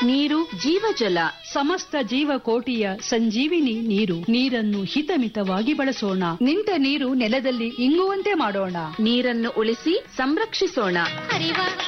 ನೀರು ಜೀವಜಲ. ಸಮಸ್ತ ಜೀವಕೋಟಿಯ ಸಂಜೀವಿನಿ ನೀರು. ನೀರನ್ನು ಹಿತಮಿತವಾಗಿ ಬಳಸೋಣ. ನಿಂತ ನೀರು ನೆಲದಲ್ಲಿ ಇಂಗುವಂತೆ ಮಾಡೋಣ. ನೀರನ್ನು ಉಳಿಸಿ ಸಂರಕ್ಷಿಸೋಣ. ಹರಿವ